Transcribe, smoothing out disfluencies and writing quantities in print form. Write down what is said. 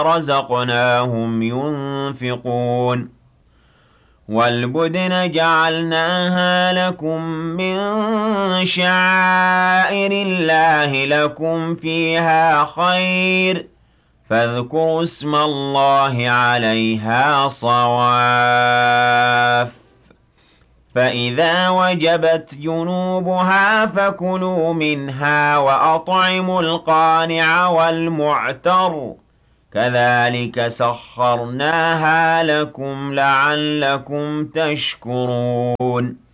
رزقناهم ينفقون والبدن جعلناها لكم من شعائر الله لكم فيها خير فاذكروا اسم الله عليها صواف فإذا وجبت جنوبها فكلوا منها وأطعموا القانع والمعتر كذلك سخرناها لكم لعلكم تشكرون